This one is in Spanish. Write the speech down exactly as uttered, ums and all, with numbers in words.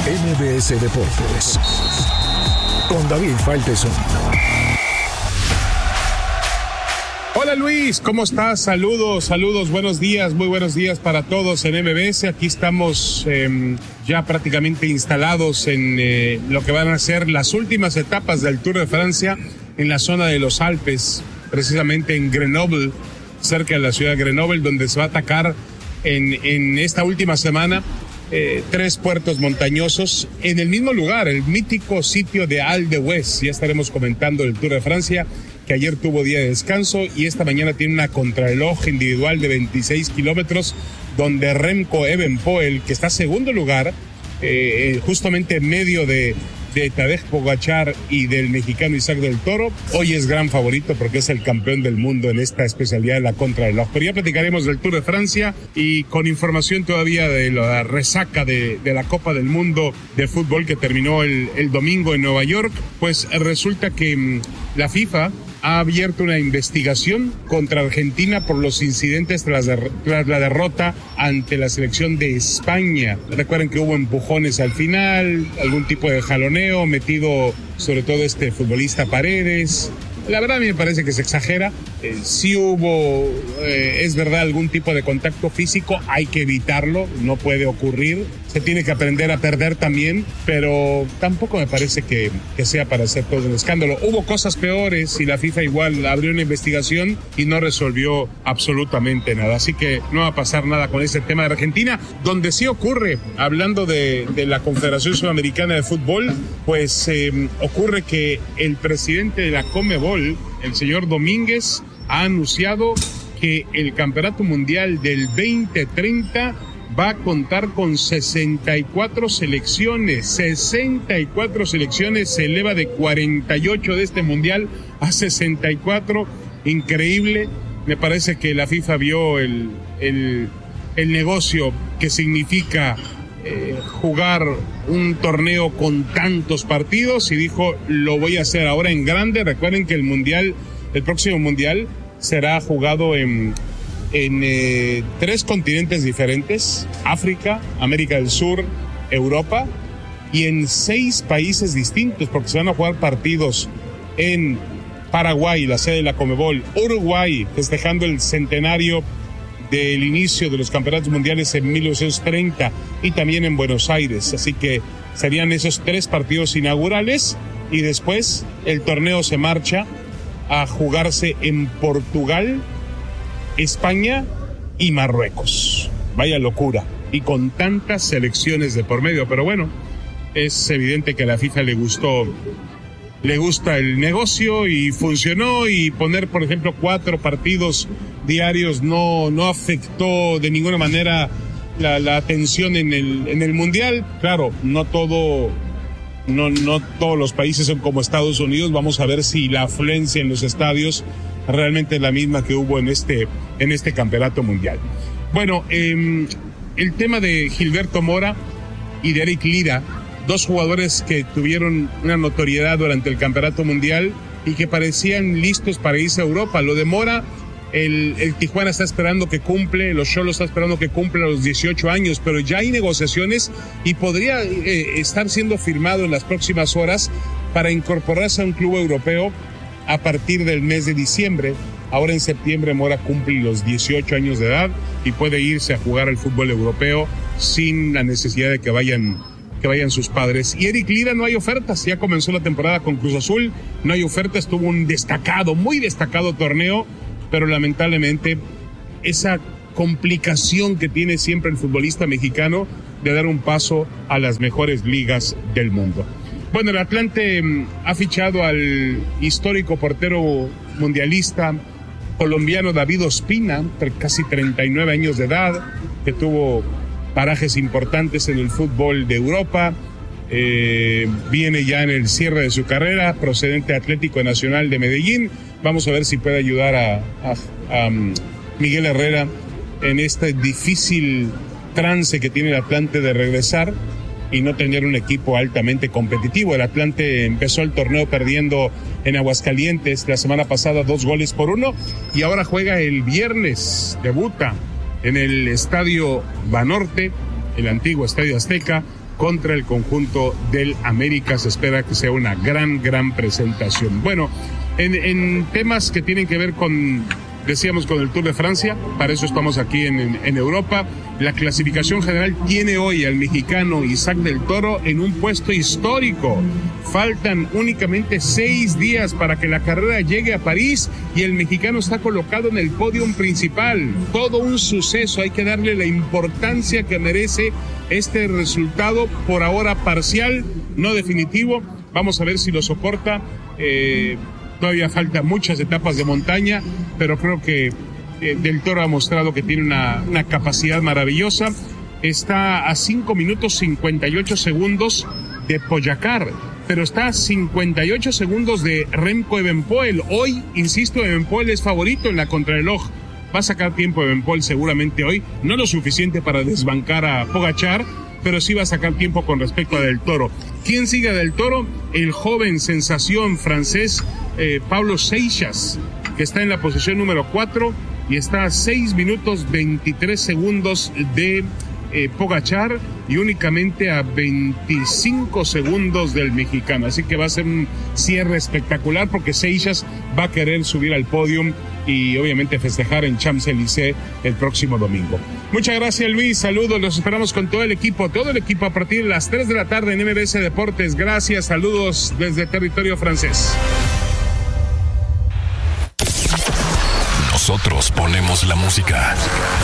M B S Deportes con David Faitelson. Hola Luis, ¿cómo estás? Saludos, saludos, buenos días, muy buenos días para todos en M B S. Aquí estamos eh, ya prácticamente instalados en eh, lo que van a ser las últimas etapas del Tour de Francia en la zona de los Alpes, precisamente en Grenoble, cerca de la ciudad de Grenoble, donde se va a atacar en, en esta última semana eh, tres puertos montañosos en el mismo lugar, el mítico sitio de Al de Huez. Ya estaremos comentando el Tour de Francia, que ayer tuvo día de descanso y esta mañana tiene una contrarreloj individual de veintiséis kilómetros, donde Remco Evenepoel, que está segundo lugar, eh, justamente en medio de, de Tadej Pogačar y del mexicano Isaac del Toro, hoy es gran favorito porque es el campeón del mundo en esta especialidad de la contrarreloj. Pero ya platicaremos del Tour de Francia y con información todavía de la resaca de, de la Copa del Mundo de fútbol que terminó el, el domingo en Nueva York. Pues resulta que mmm, la FIFA ha abierto una investigación contra Argentina por los incidentes tras, de, tras la derrota ante la selección de España. Recuerden que hubo empujones al final, algún tipo de jaloneo metido sobre todo este futbolista Paredes. La verdad a mí me parece que se exagera. Eh, sí hubo, eh, es verdad, algún tipo de contacto físico, hay que evitarlo, no puede ocurrir. Se tiene que aprender a perder también, pero tampoco me parece que, que sea para hacer todo un escándalo. Hubo cosas peores y la FIFA igual abrió una investigación y no resolvió absolutamente nada. Así que no va a pasar nada con ese tema de Argentina. Donde sí ocurre, hablando de, de la Confederación Sudamericana de Fútbol, pues eh, ocurre que el presidente de la Conmebol, el señor Domínguez, ha anunciado que el Campeonato Mundial del veinte treinta va a contar con sesenta y cuatro selecciones. sesenta y cuatro selecciones, se eleva de cuarenta y ocho de este Mundial a sesenta y cuatro. Increíble. Me parece que la FIFA vio el, el, el negocio que significa eh, jugar un torneo con tantos partidos y dijo, lo voy a hacer ahora en grande. Recuerden que el Mundial, el próximo Mundial será jugado en... en eh, tres continentes diferentes, África, América del Sur, Europa, y en seis países distintos, porque se van a jugar partidos en Paraguay, la sede de la Conmebol, Uruguay, festejando el centenario del inicio de los campeonatos mundiales en mil novecientos treinta, y también en Buenos Aires. Así que serían esos tres partidos inaugurales, y después el torneo se marcha a jugarse en Portugal, España y Marruecos. Vaya locura. Y con tantas selecciones de por medio. Pero bueno, es evidente que a la FIFA le gustó, le gusta el negocio y funcionó. Y poner, por ejemplo, cuatro partidos diarios no, no afectó de ninguna manera la, la atención en el, en el Mundial. Claro, no todo, no, no todos los países son como Estados Unidos. Vamos a ver si la afluencia en los estadios realmente es la misma que hubo en este, en este campeonato mundial. Bueno, eh, el tema de Gilberto Mora y de Eric Lira, dos jugadores que tuvieron una notoriedad durante el campeonato mundial y que parecían listos para irse a Europa. Lo de Mora, el, el Tijuana está esperando que cumple, los Xolos está esperando que cumpla los dieciocho años, pero ya hay negociaciones y podría eh, estar siendo firmado en las próximas horas para incorporarse a un club europeo a partir del mes de diciembre. Ahora en septiembre Mora cumple los dieciocho años de edad y puede irse a jugar al fútbol europeo sin la necesidad de que vayan, que vayan sus padres. Y Eric Lira, no hay ofertas, ya comenzó la temporada con Cruz Azul, no hay ofertas, tuvo un destacado, muy destacado torneo, pero lamentablemente esa complicación que tiene siempre el futbolista mexicano de dar un paso a las mejores ligas del mundo. Bueno, el Atlante ha fichado al histórico portero mundialista colombiano David Ospina, casi treinta y nueve años de edad, que tuvo parajes importantes en el fútbol de Europa. Eh, viene ya en el cierre de su carrera, procedente de Atlético Nacional de Medellín. Vamos a ver si puede ayudar a, a, a Miguel Herrera en este difícil trance que tiene el Atlante de regresar y no tener un equipo altamente competitivo. El Atlante empezó el torneo perdiendo en Aguascalientes la semana pasada dos goles por uno y ahora juega el viernes, debuta en el Estadio Banorte el antiguo Estadio Azteca, contra el conjunto del América. Se espera que sea una gran, gran presentación. Bueno, en, en temas que tienen que ver con, decíamos, con el Tour de Francia, para eso estamos aquí en, en, en Europa. La clasificación general tiene hoy al mexicano Isaac del Toro en un puesto histórico. Faltan únicamente seis días para que la carrera llegue a París y el mexicano está colocado en el podio principal. Todo un suceso, hay que darle la importancia que merece este resultado, por ahora parcial, no definitivo. Vamos a ver si lo soporta. Eh, todavía faltan muchas etapas de montaña, pero creo que eh, Del Toro ha mostrado que tiene una, una capacidad maravillosa. Está a cinco minutos cincuenta y ocho segundos de Pogačar, pero está a cincuenta y ocho segundos de Remco Evenepoel. Hoy, insisto, Evenepoel es favorito en la contrarreloj. Va a sacar tiempo Evenepoel seguramente hoy, no lo suficiente para desbancar a Pogačar, pero sí va a sacar tiempo con respecto a Del Toro. ¿Quién sigue a Del Toro? El joven sensación francés eh, Pablo Seixas, que está en la posición número cuatro y está a seis minutos veintitrés segundos de eh, Pogačar y únicamente a veinticinco segundos del mexicano. Así que va a ser un cierre espectacular porque Seixas va a querer subir al podium y obviamente festejar en Champs-Élysées el próximo domingo. Muchas gracias, Luis, saludos, los esperamos con todo el equipo, todo el equipo a partir de las tres de la tarde en M B S Deportes. Gracias, saludos desde territorio francés. Nosotros ponemos la música.